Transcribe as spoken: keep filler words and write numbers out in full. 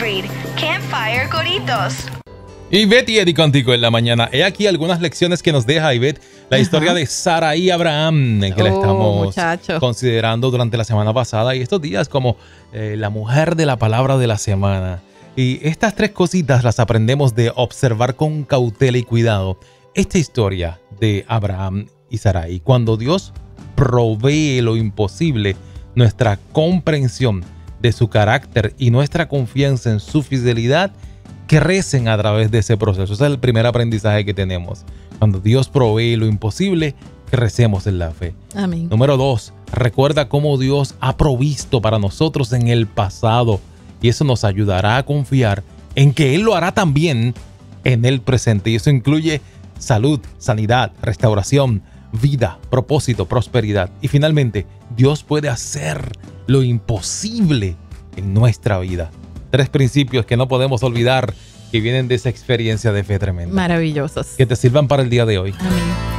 Breed, Campfire Coritos. Ivette y Eddie contigo en la mañana. He aquí algunas lecciones que nos deja Ivette la Ajá. historia de Sara y Abraham, que oh, la estamos muchacho. considerando durante la semana pasada y estos días como eh, la mujer de la palabra de la semana. Y estas tres cositas las aprendemos de observar con cautela y cuidado esta historia de Abraham y Sarai. Cuando Dios provee lo imposible, nuestra comprensión de su carácter y nuestra confianza en su fidelidad crecen a través de ese proceso. Ese es el primer aprendizaje que tenemos. Cuando Dios provee lo imposible, crecemos en la fe. Amén. Número dos, recuerda cómo Dios ha provisto para nosotros en el pasado y eso nos ayudará a confiar en que Él lo hará también en el presente. Y eso incluye salud, sanidad, restauración, vida, propósito, prosperidad. Y finalmente, Dios puede hacer lo imposible en nuestra vida. Tres principios que no podemos olvidar que vienen de esa experiencia de fe tremenda. Maravillosos. Que te sirvan para el día de hoy. Amén.